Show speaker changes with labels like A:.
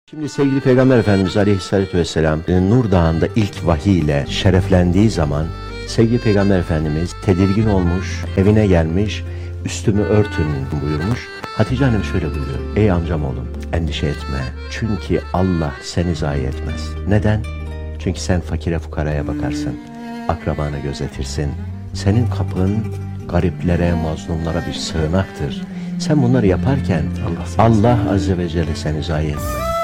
A: Şimdi sevgili Peygamber Efendimiz Aleyhisselatü Vesselam Nur Dağı'nda ilk vahiy ile şereflendiği zaman sevgili Peygamber Efendimiz tedirgin olmuş, evine gelmiş, üstümü örtün buyurmuş. Hatice Hanım şöyle buyuruyor: ey amcam oğlum, endişe etme, çünkü Allah seni zayi etmez. Neden? Çünkü sen fakire fukaraya bakarsın, akrabana gözetirsin. Senin kapın gariplere, mazlumlara bir sığınaktır. Sen bunları yaparken Allah Azze ve Celle seni zayi etmez.